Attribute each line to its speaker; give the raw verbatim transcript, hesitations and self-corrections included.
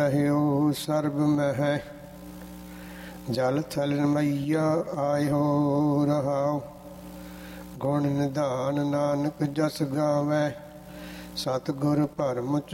Speaker 1: ਰਹਿਓ ਸਰਬ ਮਹਿ ਜਲ ਥਲ ਮਈਆ ਆਇਓ ਰਹਾਉ। ਗੁਣ ਨਿਧਾਨ ਨਾਨਕ ਜਸ ਗਾਵੈ ਸਤਿਗੁਰ ਭਰਮ